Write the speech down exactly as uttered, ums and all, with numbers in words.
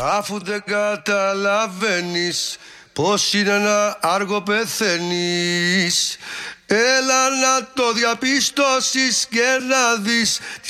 Αφού δεν καταλαβαίνεις πως είναι ένα άργο πεθαίνεις, έλα να το διαπιστώσεις και να δεις